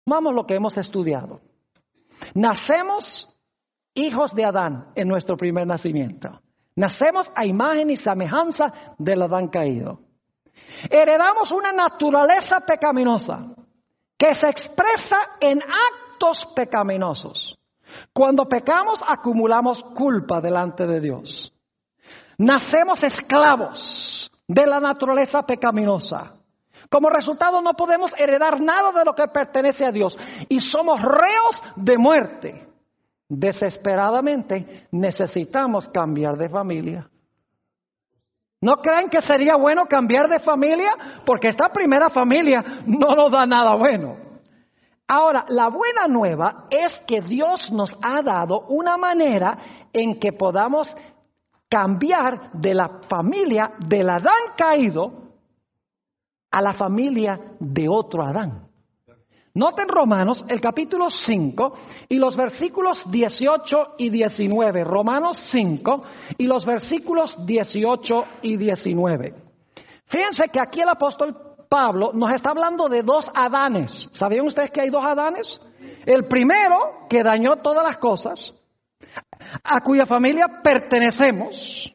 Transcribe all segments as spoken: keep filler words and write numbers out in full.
Vamos lo que hemos estudiado. Nacemos hijos de Adán en nuestro primer nacimiento. Nacemos a imagen y semejanza del Adán caído. Heredamos una naturaleza pecaminosa que se expresa en actos pecaminosos. Cuando pecamos, acumulamos culpa delante de Dios. Nacemos esclavos de la naturaleza pecaminosa. Como resultado, no podemos heredar nada de lo que pertenece a Dios y somos reos de muerte. Desesperadamente necesitamos cambiar de familia. ¿No creen que sería bueno cambiar de familia? Porque esta primera familia no nos da nada bueno. Ahora, la buena nueva es que Dios nos ha dado una manera en que podamos cambiar de la familia del Adán caído a la familia de otro Adán. Noten Romanos, el capítulo cinco y los versículos dieciocho y diecinueve. Romanos cinco y los versículos dieciocho y diecinueve. Fíjense que aquí el apóstol Pablo nos está hablando de dos Adanes. ¿Sabían ustedes que hay dos Adanes? El primero, que dañó todas las cosas, a cuya familia pertenecemos,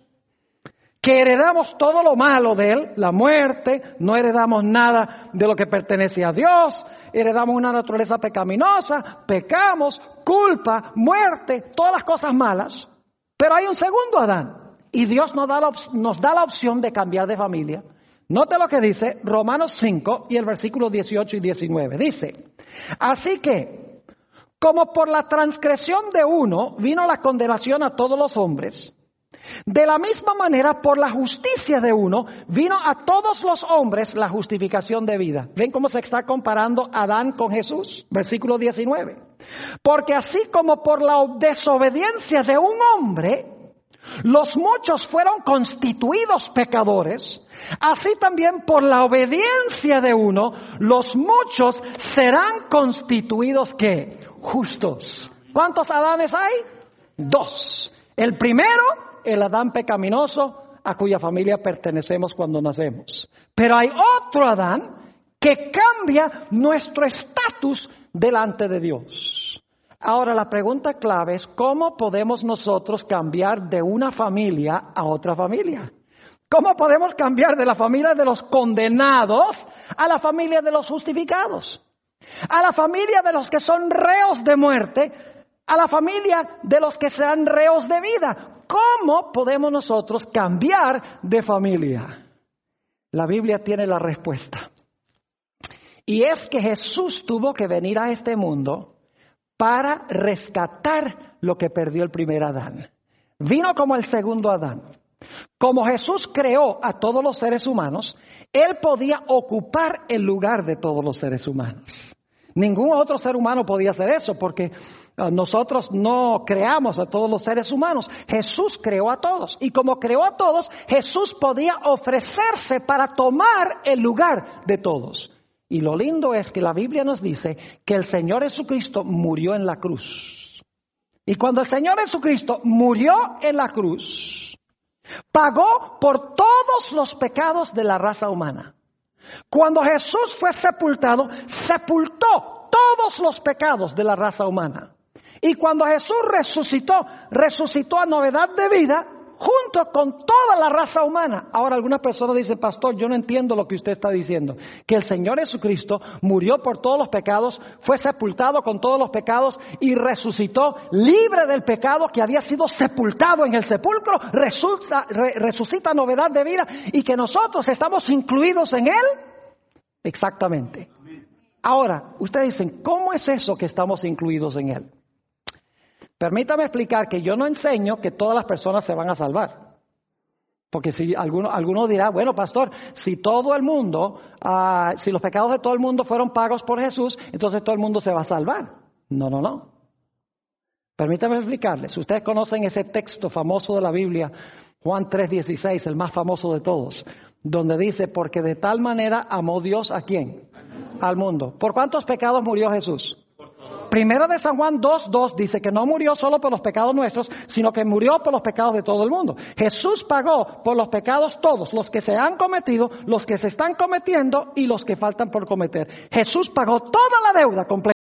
que heredamos todo lo malo de él, la muerte, no heredamos nada de lo que pertenece a Dios, heredamos una naturaleza pecaminosa, pecamos, culpa, muerte, todas las cosas malas. Pero hay un segundo Adán y Dios nos da la, nos da la opción de cambiar de familia. Note lo que dice Romanos cinco y el versículo dieciocho y diecinueve. Dice, así que, como por la transgresión de uno vino la condenación a todos los hombres, de la misma manera, por la justicia de uno, vino a todos los hombres la justificación de vida. ¿Ven cómo se está comparando Adán con Jesús? Versículo diecinueve. Porque así como por la desobediencia de un hombre, los muchos fueron constituidos pecadores, así también por la obediencia de uno, los muchos serán constituidos, ¿qué? Justos. ¿Cuántos Adanes hay? Dos. El primero, el Adán pecaminoso, a cuya familia pertenecemos cuando nacemos. Pero hay otro Adán que cambia nuestro estatus delante de Dios. Ahora la pregunta clave es, ¿cómo podemos nosotros cambiar de una familia a otra familia? ¿Cómo podemos cambiar de la familia de los condenados a la familia de los justificados? A la familia de los que son reos de muerte, a la familia de los que sean reos de vida. ¿Cómo podemos nosotros cambiar de familia? La Biblia tiene la respuesta. Y es que Jesús tuvo que venir a este mundo para rescatar lo que perdió el primer Adán. Vino como el segundo Adán. Como Jesús creó a todos los seres humanos, Él podía ocupar el lugar de todos los seres humanos. Ningún otro ser humano podía hacer eso porque nosotros no creamos a todos los seres humanos. Jesús creó a todos. Y como creó a todos, Jesús podía ofrecerse para tomar el lugar de todos. Y lo lindo es que la Biblia nos dice que el Señor Jesucristo murió en la cruz. Y cuando el Señor Jesucristo murió en la cruz, pagó por todos los pecados de la raza humana. Cuando Jesús fue sepultado, sepultó todos los pecados de la raza humana. Y cuando Jesús resucitó, resucitó a novedad de vida junto con toda la raza humana. Ahora algunas personas dicen, pastor, yo no entiendo lo que usted está diciendo. Que el Señor Jesucristo murió por todos los pecados, fue sepultado con todos los pecados y resucitó libre del pecado que había sido sepultado en el sepulcro, resulta, re, resucita a novedad de vida y que nosotros estamos incluidos en Él. Exactamente. Ahora, ustedes dicen, ¿cómo es eso que estamos incluidos en Él? Permítame explicar que yo no enseño que todas las personas se van a salvar. Porque si alguno, alguno dirá, bueno, pastor, si todo el mundo, uh, si los pecados de todo el mundo fueron pagos por Jesús, entonces todo el mundo se va a salvar. No, no, no. Permítame explicarles. Ustedes conocen ese texto famoso de la Biblia, Juan tres dieciséis, el más famoso de todos, donde dice, porque de tal manera amó Dios ¿a quién? Al mundo. ¿Por cuántos pecados murió Jesús? Primera de San Juan dos dos dice que no murió solo por los pecados nuestros, sino que murió por los pecados de todo el mundo. Jesús pagó por los pecados todos, los que se han cometido, los que se están cometiendo y los que faltan por cometer. Jesús pagó toda la deuda completa.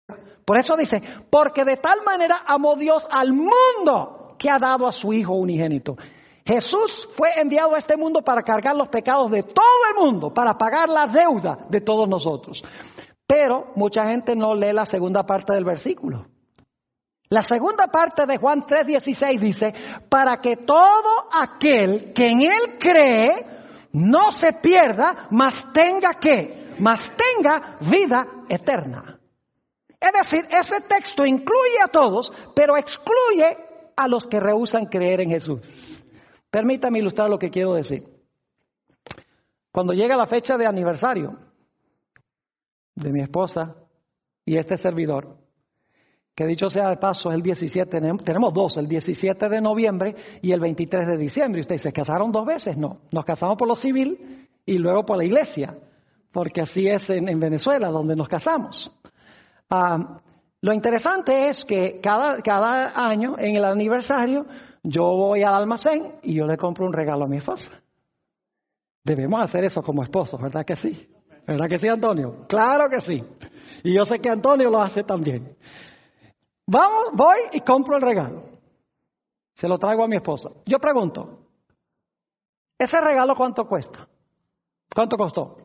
Por eso dice, porque de tal manera amó Dios al mundo que ha dado a su Hijo unigénito. Jesús fue enviado a este mundo para cargar los pecados de todo el mundo, para pagar la deuda de todos nosotros. Pero mucha gente no lee la segunda parte del versículo. La segunda parte de Juan tres dieciséis dice, para que todo aquel que en Él cree no se pierda, mas tenga ¿qué? Mas tenga vida eterna. Es decir, ese texto incluye a todos, pero excluye a los que rehúsan creer en Jesús. Permítame ilustrar lo que quiero decir. Cuando llega la fecha de aniversario de mi esposa y este servidor, que dicho sea de paso es el diecisiete, tenemos dos, el diecisiete de noviembre y el veintitrés de diciembre. ¿Ustedes se casaron dos veces? No, nos casamos por lo civil y luego por la iglesia, porque así es en, en Venezuela, donde nos casamos. Uh, lo interesante es que cada, cada año en el aniversario yo voy al almacén y yo le compro un regalo a mi esposa. Debemos hacer eso como esposos, ¿verdad que sí? ¿Verdad que sí, Antonio? Claro que sí. Y yo sé que Antonio lo hace también. Vamos, voy y compro el regalo. Se lo traigo a mi esposa. Yo pregunto, ¿ese regalo cuánto cuesta? ¿Cuánto costó?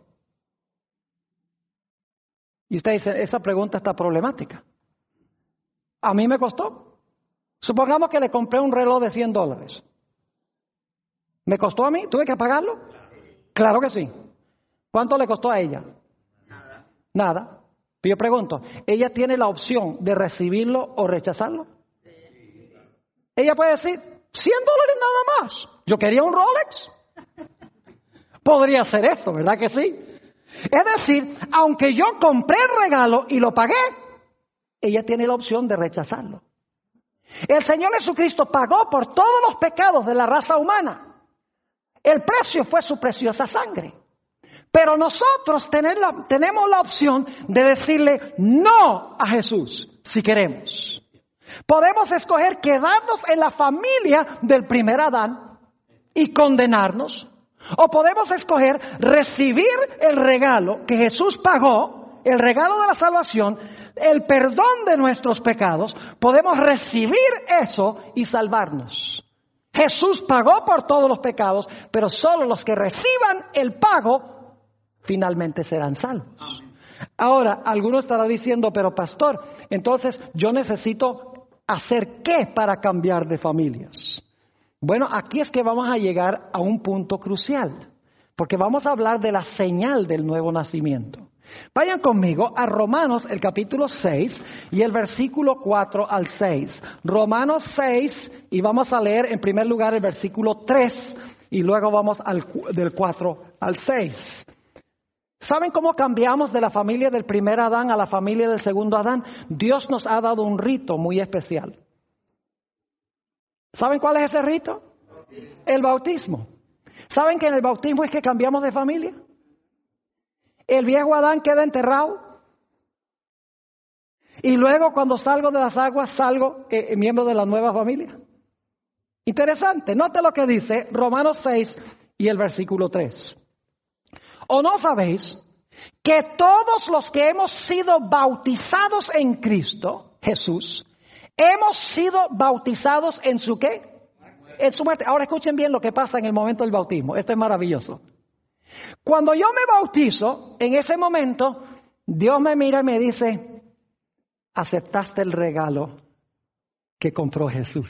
Y usted dice, esa pregunta está problemática. A mí me costó. Supongamos que le compré un reloj de cien dólares. ¿Me costó a mí? ¿Tuve que pagarlo? Claro que sí. ¿Cuánto le costó a ella? Nada. Nada. Yo pregunto, ¿ella tiene la opción de recibirlo o rechazarlo? Sí. Ella puede decir, cien dólares nada más. Yo quería un Rolex. Podría ser eso, ¿verdad que sí? Es decir, aunque yo compré el regalo y lo pagué, ella tiene la opción de rechazarlo. El Señor Jesucristo pagó por todos los pecados de la raza humana. El precio fue su preciosa sangre. Pero nosotros tenemos la, tenemos la opción de decirle no a Jesús, si queremos. Podemos escoger quedarnos en la familia del primer Adán y condenarnos. O podemos escoger recibir el regalo que Jesús pagó, el regalo de la salvación, el perdón de nuestros pecados. Podemos recibir eso y salvarnos. Jesús pagó por todos los pecados, pero solo los que reciban el pago finalmente serán salvos. Ahora, alguno estará diciendo, pero pastor, entonces yo necesito hacer ¿qué para cambiar de familias? Bueno, aquí es que vamos a llegar a un punto crucial, porque vamos a hablar de la señal del nuevo nacimiento. Vayan conmigo a Romanos, el capítulo seis y el versículo cuatro al seis. Romanos seis, y vamos a leer en primer lugar el versículo tres, y luego vamos al, del cuatro al seis. ¿Saben cómo cambiamos de la familia del primer Adán a la familia del segundo Adán? Dios nos ha dado un rito muy especial. ¿Saben cuál es ese rito? El bautismo. ¿Saben que en el bautismo es que cambiamos de familia? El viejo Adán queda enterrado. Y luego cuando salgo de las aguas, salgo eh, miembro de la nueva familia. Interesante. Note lo que dice Romanos seis y el versículo tres. ¿O no sabéis que todos los que hemos sido bautizados en Cristo, Jesús, hemos sido bautizados en su qué? En su muerte. Ahora escuchen bien lo que pasa en el momento del bautismo. Esto es maravilloso. Cuando yo me bautizo, en ese momento, Dios me mira y me dice, aceptaste el regalo que compró Jesús.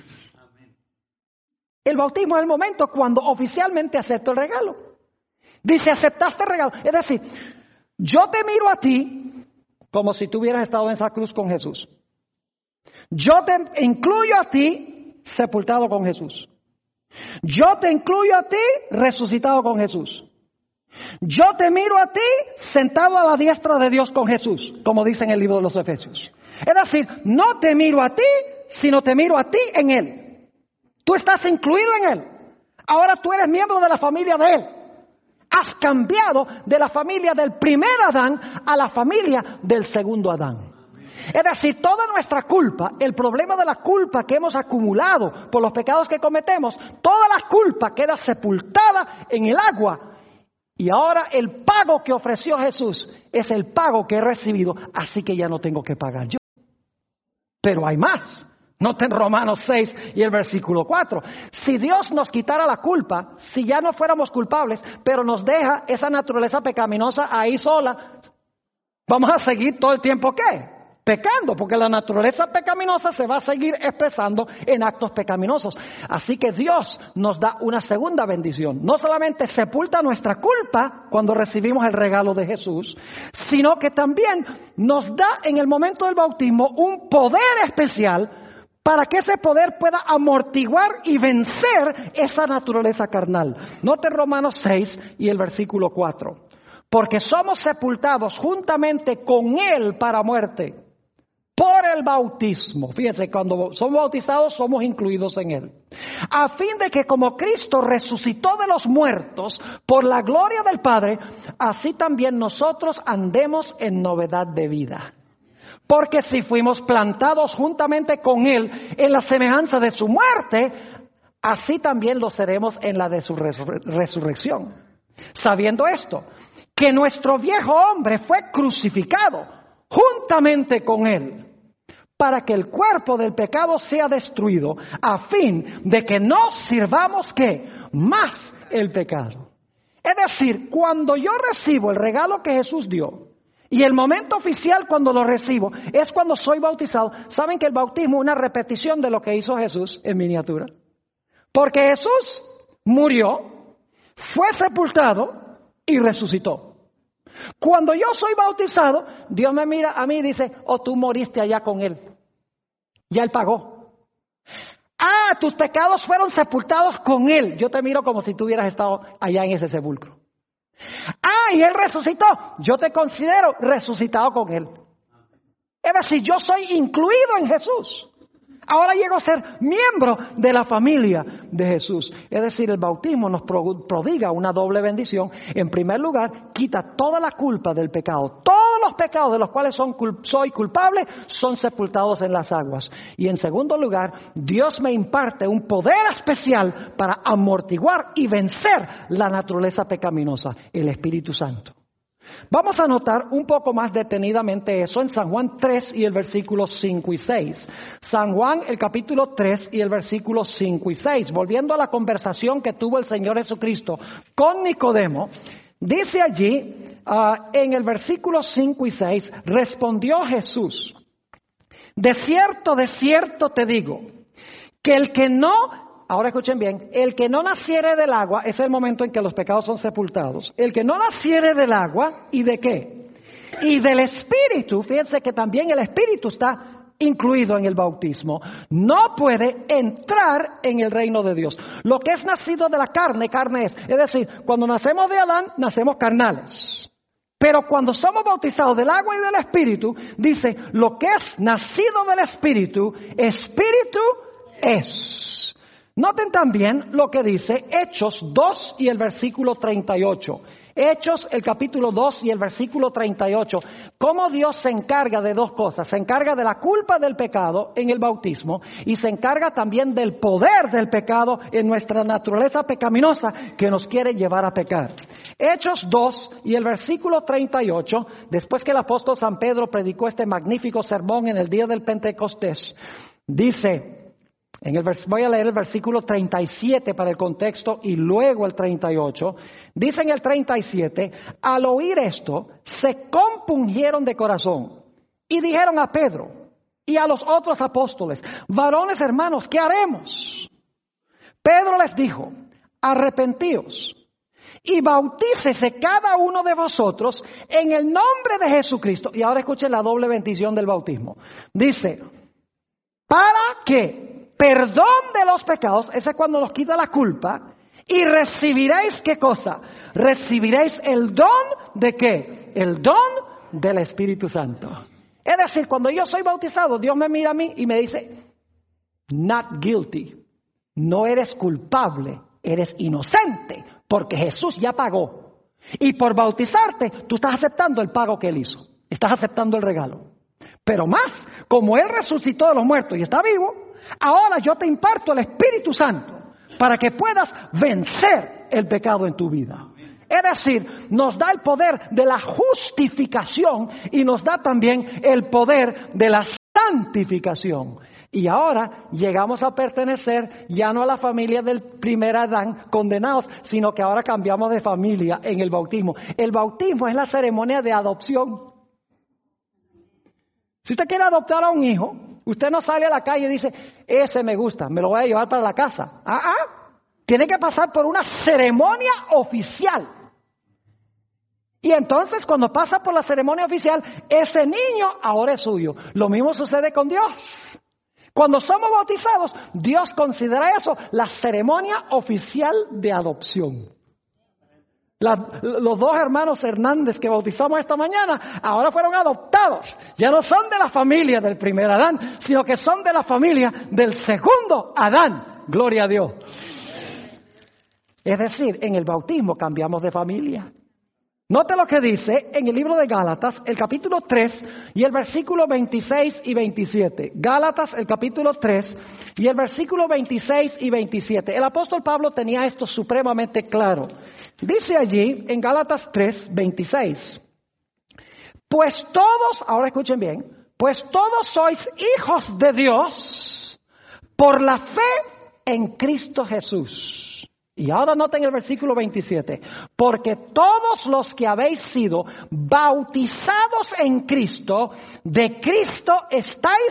El bautismo es el momento cuando oficialmente acepto el regalo. Dice, aceptaste el regalo. Es decir, yo te miro a ti como si tú hubieras estado en esa cruz con Jesús. Yo te incluyo a ti sepultado con Jesús. Yo te incluyo a ti resucitado con Jesús. Yo te miro a ti sentado a la diestra de Dios con Jesús, como dice en el libro de los Efesios. Es decir, no te miro a ti, sino te miro a ti en Él. Tú estás incluido en Él. Ahora tú eres miembro de la familia de Él. Has cambiado de la familia del primer Adán a la familia del segundo Adán. Es decir, toda nuestra culpa, el problema de la culpa que hemos acumulado por los pecados que cometemos, toda la culpa queda sepultada en el agua. Y ahora el pago que ofreció Jesús es el pago que he recibido, así que ya no tengo que pagar yo. Pero hay más. Noten Romanos seis y el versículo cuatro. Si Dios nos quitara la culpa, si ya no fuéramos culpables, pero nos deja esa naturaleza pecaminosa ahí sola, vamos a seguir todo el tiempo, ¿qué? Pecando, porque la naturaleza pecaminosa se va a seguir expresando en actos pecaminosos. Así que Dios nos da una segunda bendición. No solamente sepulta nuestra culpa cuando recibimos el regalo de Jesús, sino que también nos da en el momento del bautismo un poder especial para que ese poder pueda amortiguar y vencer esa naturaleza carnal. Note Romanos seis y el versículo cuatro. Porque somos sepultados juntamente con Él para muerte, por el bautismo. Fíjense, cuando somos bautizados somos incluidos en Él. A fin de que como Cristo resucitó de los muertos por la gloria del Padre, así también nosotros andemos en novedad de vida. Porque si fuimos plantados juntamente con Él en la semejanza de su muerte, así también lo seremos en la de su resur- resurrección. Sabiendo esto, que nuestro viejo hombre fue crucificado juntamente con Él, para que el cuerpo del pecado sea destruido, a fin de que no sirvamos, ¿qué? Más el pecado. Es decir, cuando yo recibo el regalo que Jesús dio, y el momento oficial cuando lo recibo, es cuando soy bautizado. ¿Saben que el bautismo es una repetición de lo que hizo Jesús en miniatura? Porque Jesús murió, fue sepultado y resucitó. Cuando yo soy bautizado, Dios me mira a mí y dice, oh, tú moriste allá con Él. Ya Él pagó. Ah, tus pecados fueron sepultados con Él. Yo te miro como si tú hubieras estado allá en ese sepulcro. Ah, y Él resucitó. Yo te considero resucitado con Él. Es decir, yo soy incluido en Jesús. Ahora llego a ser miembro de la familia de Jesús. Es decir, el bautismo nos prodiga una doble bendición. En primer lugar, quita toda la culpa del pecado. Todos los pecados de los cuales son, soy culpable son sepultados en las aguas. Y en segundo lugar, Dios me imparte un poder especial para amortiguar y vencer la naturaleza pecaminosa, el Espíritu Santo. Vamos a notar un poco más detenidamente eso en San Juan tres y el versículo cinco y seis. San Juan, el capítulo tres y el versículo cinco y seis. Volviendo a la conversación que tuvo el Señor Jesucristo con Nicodemo, dice allí uh, en el versículo cinco y seis, respondió Jesús, de cierto, de cierto te digo, que el que no... Ahora escuchen bien, el que no naciere del agua, es el momento en que los pecados son sepultados. El que no naciere del agua, ¿y de qué? Y del Espíritu, fíjense que también el Espíritu está incluido en el bautismo, no puede entrar en el reino de Dios. Lo que es nacido de la carne, carne es. Es decir, cuando nacemos de Adán, nacemos carnales. Pero cuando somos bautizados del agua y del Espíritu, dice, lo que es nacido del Espíritu, Espíritu es. Noten también lo que dice Hechos dos y el versículo treinta y ocho. Hechos, el capítulo dos y el versículo treinta y ocho. Cómo Dios se encarga de dos cosas. Se encarga de la culpa del pecado en el bautismo y se encarga también del poder del pecado en nuestra naturaleza pecaminosa que nos quiere llevar a pecar. Hechos dos y el versículo treinta y ocho, después que el apóstol San Pedro predicó este magnífico sermón en el día del Pentecostés, dice... En el, voy a leer el versículo treinta y siete para el contexto y luego el treinta y ocho. Dice en el treinta y siete, al oír esto, se compungieron de corazón y dijeron a Pedro y a los otros apóstoles, varones hermanos, ¿qué haremos? Pedro les dijo, arrepentíos y bautícese cada uno de vosotros en el nombre de Jesucristo. Y ahora escuchen la doble bendición del bautismo. Dice, para que perdón de los pecados, ese es cuando nos quita la culpa, y recibiréis, ¿qué cosa? Recibiréis el don de ¿qué? El don del Espíritu Santo. Es decir, cuando yo soy bautizado, Dios me mira a mí y me dice, not guilty, no eres culpable, eres inocente, porque Jesús ya pagó. Y por bautizarte, tú estás aceptando el pago que Él hizo, estás aceptando el regalo. Pero más, como Él resucitó de los muertos y está vivo, ahora yo te imparto el Espíritu Santo para que puedas vencer el pecado en tu vida. Es decir, nos da el poder de la justificación y nos da también el poder de la santificación. Y ahora llegamos a pertenecer ya no a la familia del primer Adán, condenados, sino que ahora cambiamos de familia en el bautismo. El bautismo es la ceremonia de adopción. Si usted quiere adoptar a un hijo, usted no sale a la calle y dice, ese me gusta, me lo voy a llevar para la casa. Ah, ah, tiene que pasar por una ceremonia oficial. Y entonces cuando pasa por la ceremonia oficial, ese niño ahora es suyo. Lo mismo sucede con Dios. Cuando somos bautizados, Dios considera eso la ceremonia oficial de adopción. La, los dos hermanos Hernández que bautizamos esta mañana, ahora fueron adoptados. Ya no son de la familia del primer Adán, sino que son de la familia del segundo Adán. Gloria a Dios. Es decir, en el bautismo cambiamos de familia. Note lo que dice en el libro de Gálatas, el capítulo tres y el versículo veintiséis y veintisiete. Gálatas, el capítulo tres y el versículo veintiséis y veintisiete. El apóstol Pablo tenía esto supremamente claro. Dice allí en Gálatas tres, veintiséis. Pues todos, ahora escuchen bien, pues todos sois hijos de Dios por la fe en Cristo Jesús. Y ahora noten el versículo veintisiete. Porque todos los que habéis sido bautizados en Cristo, de Cristo estáis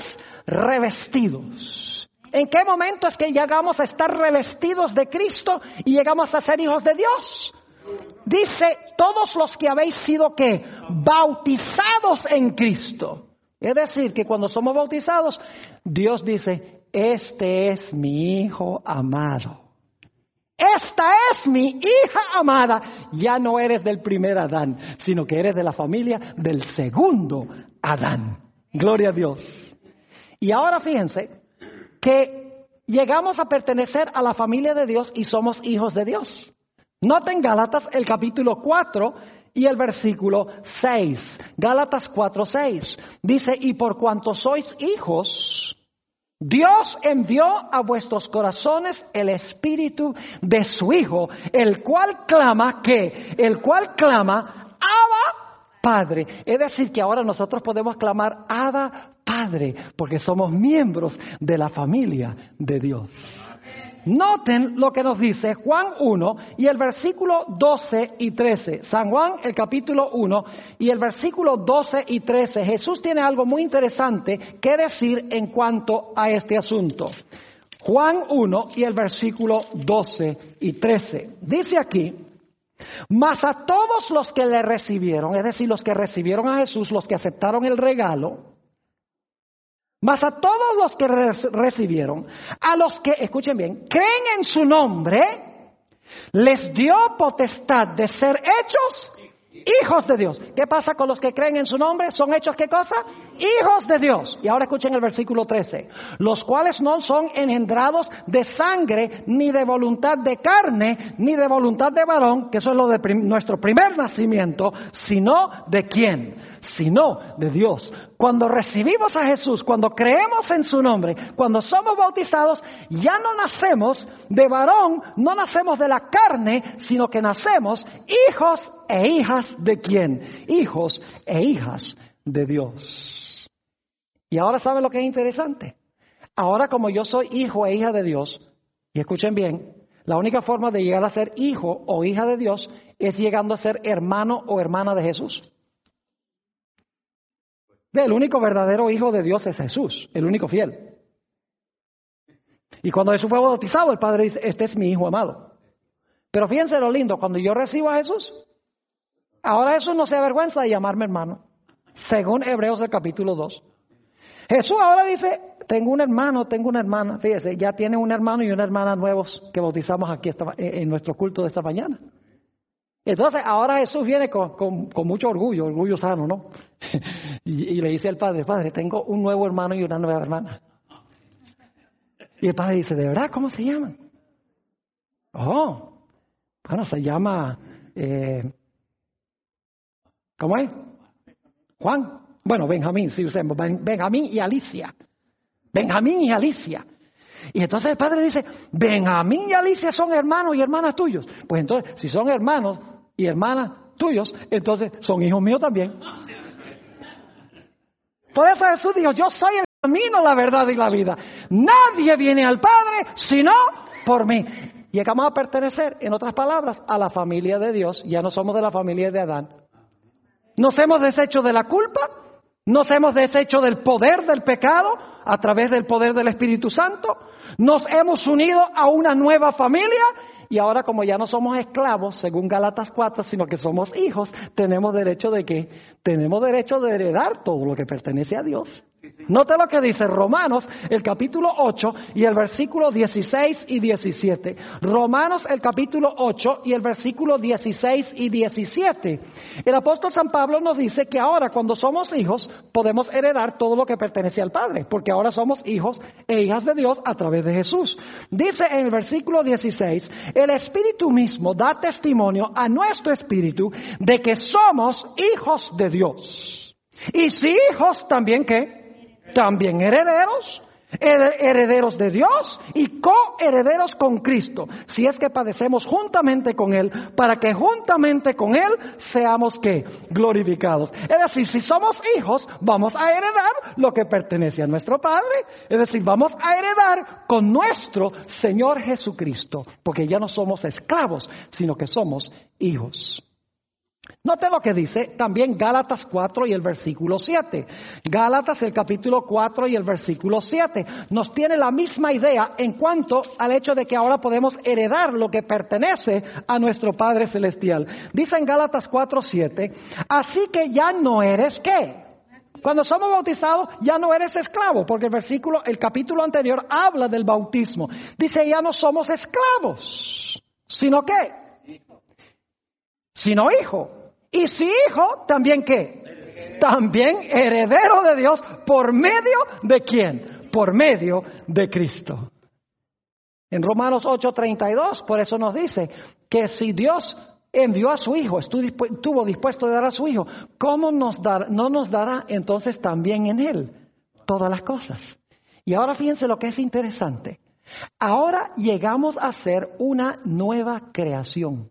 revestidos. ¿En qué momento es que llegamos a estar revestidos de Cristo y llegamos a ser hijos de Dios? Dice, todos los que habéis sido, ¿qué? Bautizados en Cristo. Es decir, que cuando somos bautizados, Dios dice, este es mi Hijo amado. Esta es mi hija amada. Ya no eres del primer Adán, sino que eres de la familia del segundo Adán. Gloria a Dios. Y ahora fíjense que llegamos a pertenecer a la familia de Dios y somos hijos de Dios. Noten Gálatas el capítulo cuatro y el versículo seis. Gálatas cuatro, seis. Dice, y por cuanto sois hijos, Dios envió a vuestros corazones el espíritu de su Hijo, el cual clama, ¿qué? El cual clama, Abba, Padre. Es decir, que ahora nosotros podemos clamar, Abba, Padre, porque somos miembros de la familia de Dios. Noten lo que nos dice Juan uno y el versículo doce y trece. San Juan, el capítulo uno y el versículo doce y trece. Jesús tiene algo muy interesante que decir en cuanto a este asunto. Juan uno y el versículo doce y trece. Dice aquí, mas a todos los que le recibieron, es decir, los que recibieron a Jesús, los que aceptaron el regalo, mas a todos los que re- recibieron, a los que, escuchen bien, creen en su nombre, les dio potestad de ser hechos hijos de Dios. ¿Qué pasa con los que creen en su nombre? ¿Son hechos qué cosa? Hijos de Dios. Y ahora escuchen el versículo trece. Los cuales no son engendrados de sangre, ni de voluntad de carne, ni de voluntad de varón, que eso es lo de prim- nuestro primer nacimiento, sino de ¿quién? Sino de Dios. Cuando recibimos a Jesús, cuando creemos en su nombre, cuando somos bautizados, ya no nacemos de varón, no nacemos de la carne, sino que nacemos hijos e hijas de ¿quién? Hijos e hijas de Dios. Y ahora ¿saben lo que es interesante? Ahora como yo soy hijo e hija de Dios, y escuchen bien, la única forma de llegar a ser hijo o hija de Dios es llegando a ser hermano o hermana de Jesús. El único verdadero hijo de Dios es Jesús, el único fiel. Y cuando Jesús fue bautizado, el Padre dice, este es mi hijo amado. Pero fíjense lo lindo, cuando yo recibo a Jesús, ahora Jesús no se avergüenza de llamarme hermano, según Hebreos el capítulo dos. Jesús ahora dice, tengo un hermano, tengo una hermana. Fíjese, ya tiene un hermano y una hermana nuevos que bautizamos aquí esta, en nuestro culto de esta mañana. Entonces ahora Jesús viene con, con, con mucho orgullo, orgullo sano, ¿no? y, y le dice al Padre, Padre, tengo un nuevo hermano y una nueva hermana. Y el Padre dice, ¿de verdad? ¿Cómo se llaman? Oh, bueno, se llama, eh, ¿cómo es? Juan. Bueno, Benjamín, sí, usemos, Benjamín y Alicia. Benjamín y Alicia. Y entonces el Padre dice, Benjamín y Alicia son hermanos y hermanas tuyos. Pues entonces, si son hermanos y hermanas tuyos, entonces son hijos míos también. Por eso Jesús dijo, yo soy el camino, la verdad y la vida. Nadie viene al Padre sino por mí. Llegamos a pertenecer, en otras palabras, a la familia de Dios. Ya no somos de la familia de Adán. Nos hemos deshecho de la culpa, nos hemos deshecho del poder del pecado a través del poder del Espíritu Santo. Nos hemos unido a una nueva familia y ahora, como ya no somos esclavos, según Gálatas cuatro, sino que somos hijos, tenemos derecho de ¿qué? Tenemos derecho de heredar todo lo que pertenece a Dios. Note lo que dice Romanos, el capítulo ocho y el versículo dieciséis y diecisiete. Romanos, el capítulo ocho y el versículo dieciséis y diecisiete. El apóstol San Pablo nos dice que ahora, cuando somos hijos, podemos heredar todo lo que pertenece al Padre, porque ahora somos hijos e hijas de Dios a través de Jesús. Dice en el versículo dieciséis, el Espíritu mismo da testimonio a nuestro espíritu de que somos hijos de Dios. Y si hijos, también ¿qué? También herederos, herederos de Dios y coherederos con Cristo, si es que padecemos juntamente con Él, para que juntamente con Él seamos ¿qué? Glorificados. Es decir, si somos hijos, vamos a heredar lo que pertenece a nuestro Padre, es decir, vamos a heredar con nuestro Señor Jesucristo, porque ya no somos esclavos, sino que somos hijos. Note lo que dice también Gálatas cuatro y el versículo siete. Gálatas, el capítulo cuatro y el versículo siete. Nos tiene la misma idea en cuanto al hecho de que ahora podemos heredar lo que pertenece a nuestro Padre Celestial. Dice en Gálatas cuatro siete, así que ya no eres ¿qué? Cuando somos bautizados ya no eres esclavo, porque el versículo, el capítulo anterior habla del bautismo. Dice, ya no somos esclavos, sino ¿qué? Sino hijo. Y si hijo, ¿también qué? También heredero de Dios, ¿por medio de quién? Por medio de Cristo. En Romanos ocho treinta y dos, por eso nos dice que si Dios envió a su hijo, estuvo dispuesto a dar a su hijo, ¿cómo nos dar, no nos dará entonces también en él todas las cosas? Y ahora fíjense lo que es interesante. Ahora llegamos a ser una nueva creación.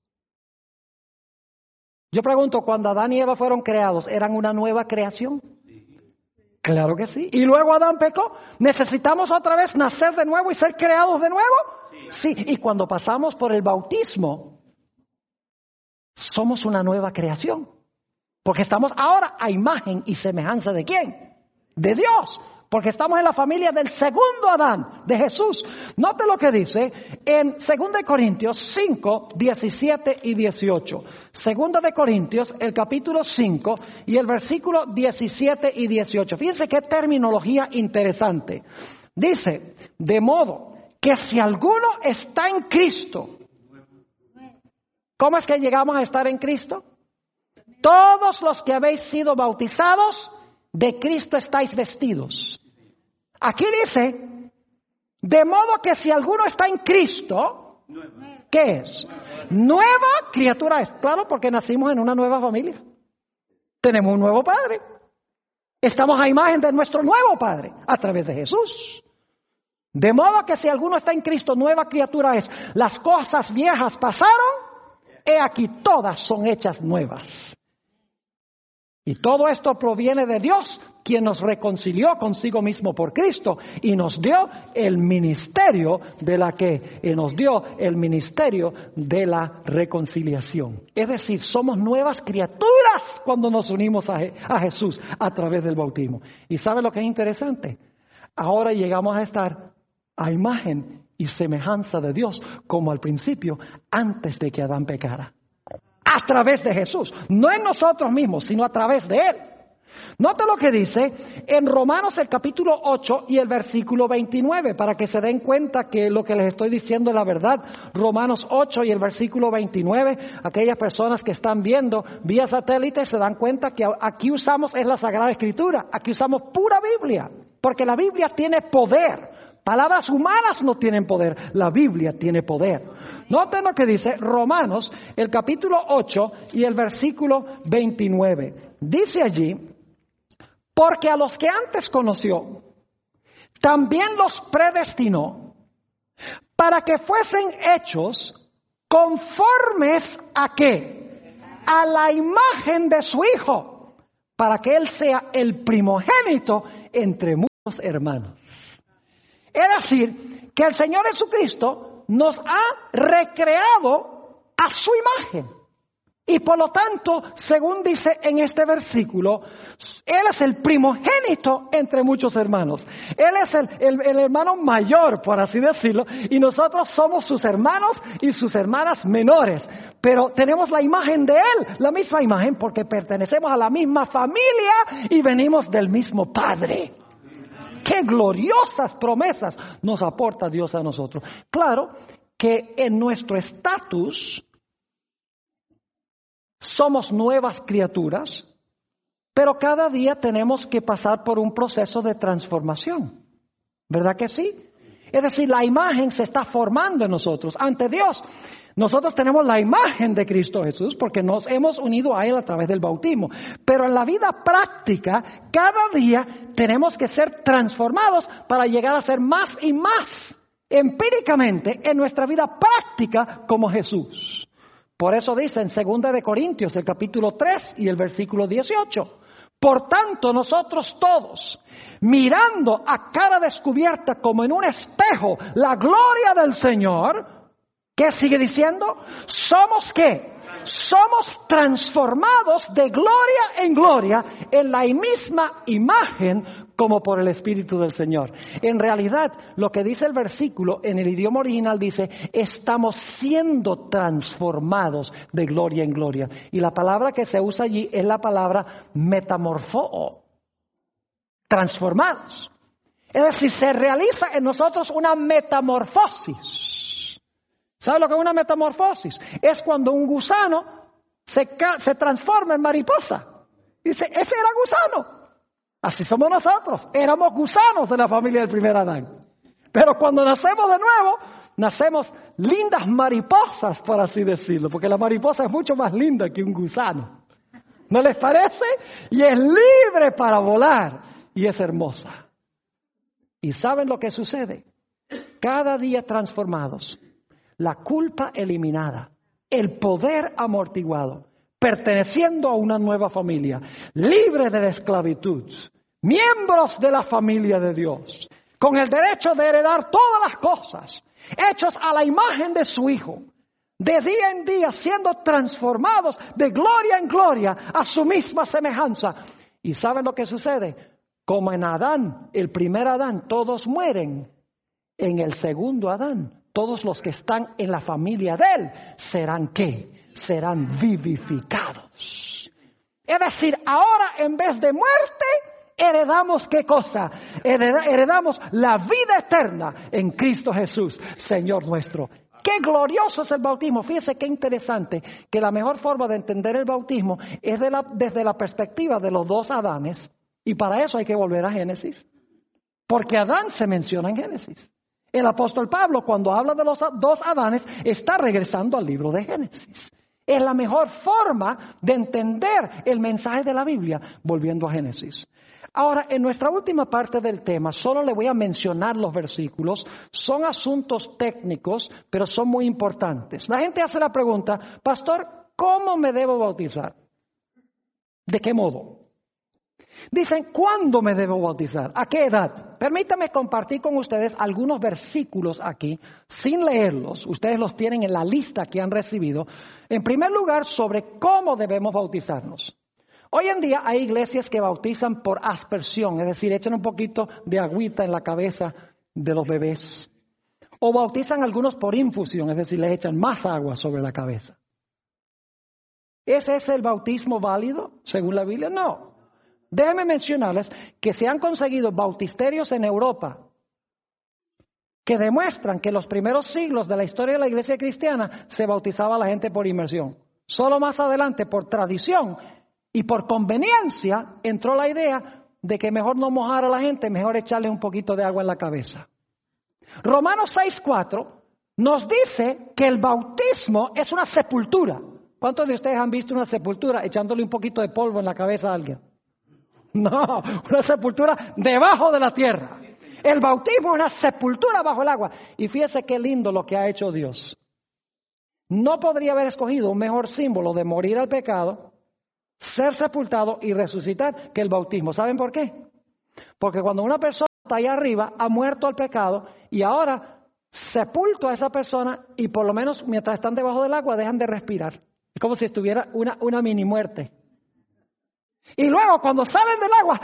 Yo pregunto, cuando Adán y Eva fueron creados, ¿eran una nueva creación? Claro que sí. ¿Y luego Adán pecó? ¿Necesitamos otra vez nacer de nuevo y ser creados de nuevo? Sí. Y cuando pasamos por el bautismo, somos una nueva creación. Porque estamos ahora a imagen y semejanza ¿de quién? De Dios. Porque estamos en la familia del segundo Adán, de Jesús. Note lo que dice en dos de Corintios cinco, diecisiete y dieciocho. dos de Corintios, el capítulo cinco y el versículo diecisiete y dieciocho. Fíjense qué terminología interesante. Dice, de modo que si alguno está en Cristo, ¿cómo es que llegamos a estar en Cristo? Todos los que habéis sido bautizados, de Cristo estáis vestidos. Aquí dice, de modo que si alguno está en Cristo, ¿qué es? Nueva criatura es. Claro, porque nacimos en una nueva familia. Tenemos un nuevo Padre. Estamos a imagen de nuestro nuevo Padre, a través de Jesús. De modo que si alguno está en Cristo, nueva criatura es. Las cosas viejas pasaron, he aquí todas son hechas nuevas. Y todo esto proviene de Dios, quien nos reconcilió consigo mismo por Cristo y nos dio el ministerio de la que eh, nos dio el ministerio de la reconciliación. Es decir, somos nuevas criaturas cuando nos unimos a, a Jesús a través del bautismo. ¿Y sabe lo que es interesante? Ahora llegamos a estar a imagen y semejanza de Dios como al principio, antes de que Adán pecara. A través de Jesús, no en nosotros mismos, sino a través de Él. Nota lo que dice en Romanos el capítulo ocho y el versículo veintinueve, para que se den cuenta que lo que les estoy diciendo es la verdad. Romanos ocho y el versículo veintinueve, aquellas personas que están viendo vía satélite se dan cuenta que aquí usamos es la Sagrada Escritura, aquí usamos pura Biblia, porque la Biblia tiene poder. Palabras humanas no tienen poder, la Biblia tiene poder. Noten lo que dice Romanos, el capítulo ocho y el versículo veintinueve. Dice allí, porque a los que antes conoció, también los predestinó para que fuesen hechos conformes a qué? A la imagen de su Hijo, para que Él sea el primogénito entre muchos hermanos. Es decir, que el Señor Jesucristo nos ha recreado a su imagen. Y por lo tanto, según dice en este versículo, Él es el primogénito entre muchos hermanos. Él es el, el, el hermano mayor, por así decirlo, y nosotros somos sus hermanos y sus hermanas menores. Pero tenemos la imagen de Él, la misma imagen, porque pertenecemos a la misma familia y venimos del mismo Padre. ¡Qué gloriosas promesas nos aporta Dios a nosotros! Claro que en nuestro estatus somos nuevas criaturas, pero cada día tenemos que pasar por un proceso de transformación. ¿Verdad que sí? Es decir, la imagen se está formando en nosotros. Ante Dios, nosotros tenemos la imagen de Cristo Jesús porque nos hemos unido a Él a través del bautismo. Pero en la vida práctica, cada día tenemos que ser transformados para llegar a ser más y más empíricamente en nuestra vida práctica como Jesús. Por eso dice en segunda de Corintios, el capítulo tres y el versículo dieciocho. Por tanto, nosotros todos, mirando a cara descubierta como en un espejo la gloria del Señor, ¿qué sigue diciendo? ¿Somos qué? Somos transformados de gloria en gloria en la misma imagen como por el Espíritu del Señor. En realidad, lo que dice el versículo en el idioma original dice, estamos siendo transformados de gloria en gloria. Y la palabra que se usa allí es la palabra metamorfoo, transformados. Es decir, se realiza en nosotros una metamorfosis. ¿Sabe lo que es una metamorfosis? Es cuando un gusano se, se transforma en mariposa. Dice, ese era gusano. Así somos nosotros. Éramos gusanos de la familia del primer Adán. Pero cuando nacemos de nuevo, nacemos lindas mariposas, por así decirlo. Porque la mariposa es mucho más linda que un gusano. ¿No les parece? Y es libre para volar. Y es hermosa. ¿Y saben lo que sucede? Cada día transformados. La culpa eliminada, el poder amortiguado, perteneciendo a una nueva familia, libre de la esclavitud, miembros de la familia de Dios, con el derecho de heredar todas las cosas, hechos a la imagen de su Hijo, de día en día siendo transformados de gloria en gloria a su misma semejanza. ¿Y saben lo que sucede? Como en Adán, el primer Adán, todos mueren, en el segundo Adán, todos los que están en la familia de Él, ¿serán qué? Serán vivificados. Es decir, ahora en vez de muerte, heredamos ¿qué cosa? Heredamos la vida eterna en Cristo Jesús, Señor nuestro. ¡Qué glorioso es el bautismo! Fíjese qué interesante, que la mejor forma de entender el bautismo es de la, desde la perspectiva de los dos Adanes, y para eso hay que volver a Génesis, porque Adán se menciona en Génesis. El apóstol Pablo, cuando habla de los dos Adanes, está regresando al libro de Génesis. Es la mejor forma de entender el mensaje de la Biblia, volviendo a Génesis. Ahora, en nuestra última parte del tema, solo le voy a mencionar los versículos. Son asuntos técnicos, pero son muy importantes. La gente hace la pregunta, pastor, ¿cómo me debo bautizar? ¿De qué modo? Dicen, ¿cuándo me debo bautizar? ¿A qué edad? Permítame compartir con ustedes algunos versículos aquí, sin leerlos. Ustedes los tienen en la lista que han recibido. En primer lugar, sobre cómo debemos bautizarnos. Hoy en día hay iglesias que bautizan por aspersión, es decir, echan un poquito de agüita en la cabeza de los bebés. O bautizan algunos por infusión, es decir, les echan más agua sobre la cabeza. ¿Ese es el bautismo válido según la Biblia? No. Déjenme mencionarles que se han conseguido bautisterios en Europa que demuestran que en los primeros siglos de la historia de la iglesia cristiana se bautizaba a la gente por inmersión. Solo más adelante, por tradición y por conveniencia, entró la idea de que mejor no mojar a la gente, mejor echarle un poquito de agua en la cabeza. Romanos seis cuatro nos dice que el bautismo es una sepultura. ¿Cuántos de ustedes han visto una sepultura echándole un poquito de polvo en la cabeza a alguien? No, una sepultura debajo de la tierra. El bautismo es una sepultura bajo el agua. Y fíjese qué lindo lo que ha hecho Dios. No podría haber escogido un mejor símbolo de morir al pecado, ser sepultado y resucitar que el bautismo. ¿Saben por qué? Porque cuando una persona está allá arriba, ha muerto al pecado y ahora sepulto a esa persona y por lo menos mientras están debajo del agua dejan de respirar. Es como si estuviera una, una mini muerte. Y luego cuando salen del agua,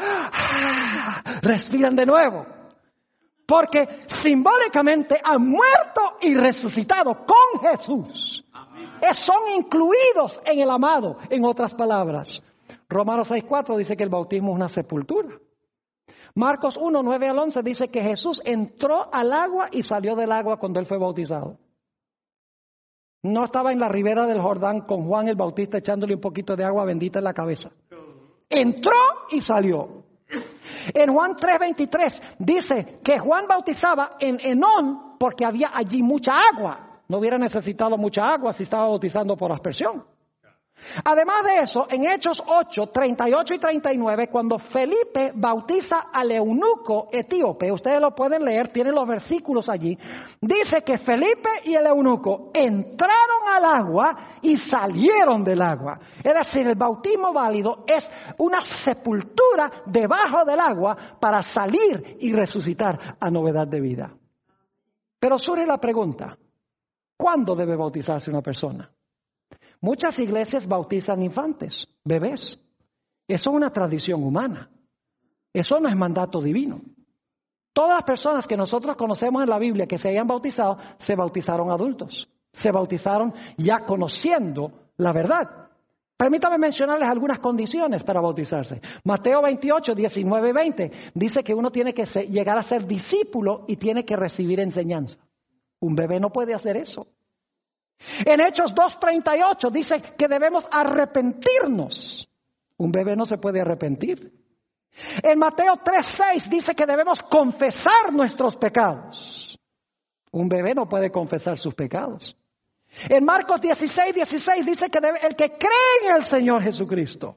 respiran de nuevo. Porque simbólicamente han muerto y resucitado con Jesús. Es, son incluidos en el amado, en otras palabras. Romanos seis cuatro dice que el bautismo es una sepultura. Marcos uno nueve al once dice que Jesús entró al agua y salió del agua cuando él fue bautizado. No estaba en la ribera del Jordán con Juan el Bautista echándole un poquito de agua bendita en la cabeza. Entró y salió. En Juan tres veintitrés dice que Juan bautizaba en Enón porque había allí mucha agua. No hubiera necesitado mucha agua si estaba bautizando por aspersión. Además de eso, en Hechos ocho, treinta y ocho y treinta y nueve, cuando Felipe bautiza al eunuco etíope, ustedes lo pueden leer, tienen los versículos allí, dice que Felipe y el eunuco entraron al agua y salieron del agua. Es decir, el bautismo válido es una sepultura debajo del agua para salir y resucitar a novedad de vida. Pero surge la pregunta, ¿cuándo debe bautizarse una persona? Muchas iglesias bautizan infantes, bebés. Eso es una tradición humana. Eso no es mandato divino. Todas las personas que nosotros conocemos en la Biblia que se hayan bautizado, se bautizaron adultos. Se bautizaron ya conociendo la verdad. Permítame mencionarles algunas condiciones para bautizarse. Mateo veintiocho, diecinueve y veinte dice que uno tiene que ser, llegar a ser discípulo y tiene que recibir enseñanza. Un bebé no puede hacer eso. En Hechos dos treinta y ocho dice que debemos arrepentirnos. Un bebé no se puede arrepentir. En Mateo tres seis dice que debemos confesar nuestros pecados. Un bebé no puede confesar sus pecados. En Marcos dieciséis dieciséis dice que debe, el que cree en el Señor Jesucristo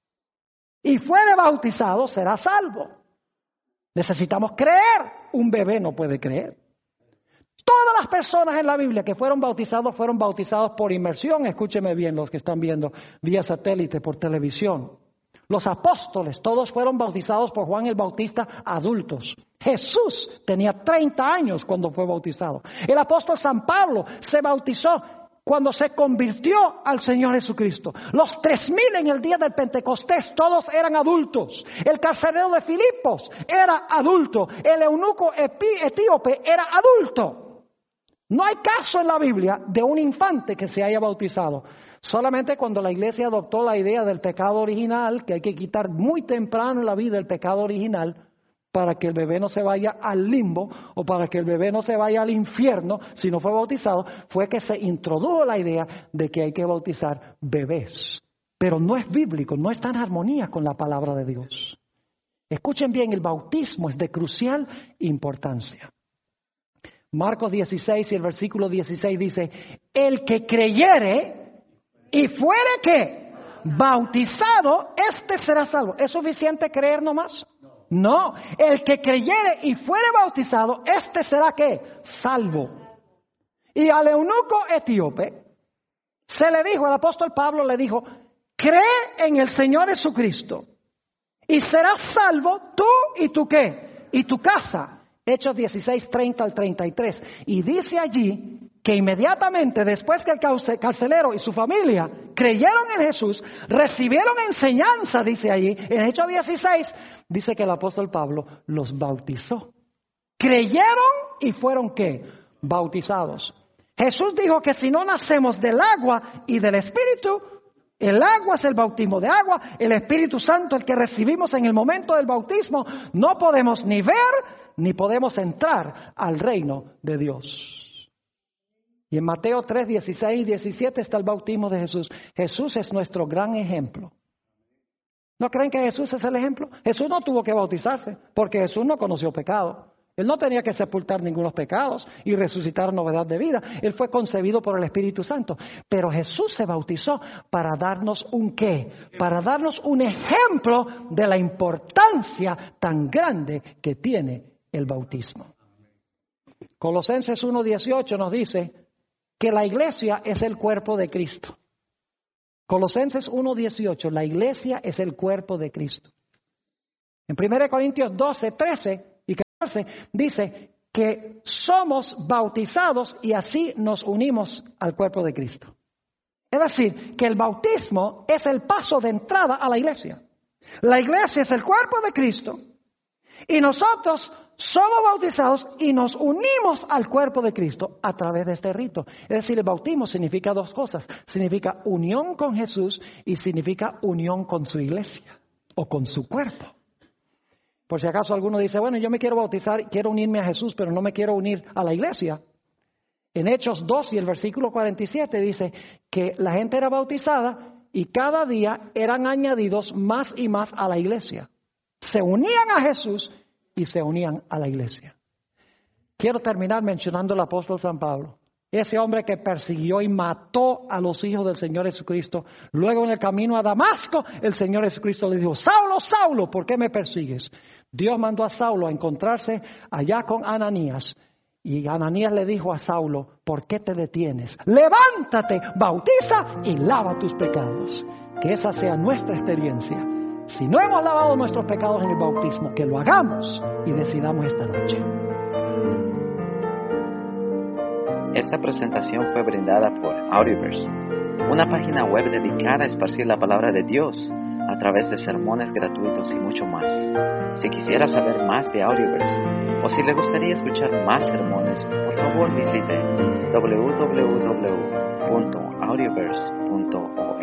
y fuere bautizado será salvo. Necesitamos creer. Un bebé no puede creer. Todas las personas en la Biblia que fueron bautizados fueron bautizados por inmersión. Escúcheme bien los que están viendo vía satélite, por televisión. Los apóstoles, todos fueron bautizados por Juan el Bautista adultos. Jesús tenía treinta años cuando fue bautizado. El apóstol San Pablo se bautizó cuando se convirtió al Señor Jesucristo. Los tres mil en el día del Pentecostés, todos eran adultos. El carcelero de Filipos era adulto. El eunuco etíope era adulto. No hay caso en la Biblia de un infante que se haya bautizado. Solamente cuando la iglesia adoptó la idea del pecado original, que hay que quitar muy temprano en la vida el pecado original para que el bebé no se vaya al limbo o para que el bebé no se vaya al infierno si no fue bautizado, fue que se introdujo la idea de que hay que bautizar bebés. Pero no es bíblico, no está en armonía con la palabra de Dios. Escuchen bien, el bautismo es de crucial importancia. Marcos dieciséis y el versículo dieciséis dice, el que creyere y fuere ¿qué? Bautizado, este será salvo. ¿Es suficiente creer nomás? No, el que creyere y fuere bautizado, este será ¿qué? Salvo. Y al eunuco etíope se le dijo, el apóstol Pablo le dijo, cree en el Señor Jesucristo y serás salvo tú y tu ¿qué? Y tu casa. Hechos dieciséis, treinta al treinta y tres. Y dice allí que inmediatamente después que el carcelero y su familia creyeron en Jesús, recibieron enseñanza, dice allí, en Hechos dieciséis, dice que el apóstol Pablo los bautizó. Creyeron y fueron ¿qué? Bautizados. Jesús dijo que si no nacemos del agua y del Espíritu, el agua es el bautismo de agua, el Espíritu Santo el que recibimos en el momento del bautismo, no podemos ni ver ni podemos entrar al reino de Dios. Y en Mateo tres, dieciséis y diecisiete está el bautismo de Jesús. Jesús es nuestro gran ejemplo. ¿No creen que Jesús es el ejemplo? Jesús no tuvo que bautizarse porque Jesús no conoció pecado. Él no tenía que sepultar ningunos pecados y resucitar novedad de vida. Él fue concebido por el Espíritu Santo. Pero Jesús se bautizó para darnos un qué, para darnos un ejemplo de la importancia tan grande que tiene el bautismo. Colosenses uno dieciocho nos dice que la iglesia es el cuerpo de Cristo. Colosenses uno dieciocho, la iglesia es el cuerpo de Cristo. En primera Corintios doce, trece, y dice que somos bautizados y así nos unimos al cuerpo de Cristo. Es decir, que el bautismo es el paso de entrada a la iglesia. La iglesia es el cuerpo de Cristo y nosotros somos bautizados y nos unimos al cuerpo de Cristo a través de este rito. Es decir, el bautismo significa dos cosas. Significa unión con Jesús y significa unión con su iglesia o con su cuerpo. Por si acaso alguno dice, bueno, yo me quiero bautizar, quiero unirme a Jesús, pero no me quiero unir a la iglesia. En Hechos dos y el versículo cuarenta y siete dice que la gente era bautizada y cada día eran añadidos más y más a la iglesia. Se unían a Jesús y se unían a la iglesia. Quiero terminar mencionando al apóstol San Pablo, ese hombre que persiguió y mató a los hijos del Señor Jesucristo. Luego en el camino a Damasco, el Señor Jesucristo le dijo, Saulo, Saulo, ¿por qué me persigues? Dios mandó a Saulo a encontrarse allá con Ananías. Y Ananías le dijo a Saulo, ¿por qué te detienes? Levántate, bautiza y lava tus pecados. Que esa sea nuestra experiencia. Si no hemos lavado nuestros pecados en el bautismo, que lo hagamos y decidamos esta noche. Esta presentación fue brindada por Audioverse, una página web dedicada a esparcir la palabra de Dios a través de sermones gratuitos y mucho más. Si quisiera saber más de Audioverse o si le gustaría escuchar más sermones, por favor visite doble u doble u doble u punto audioverse punto org.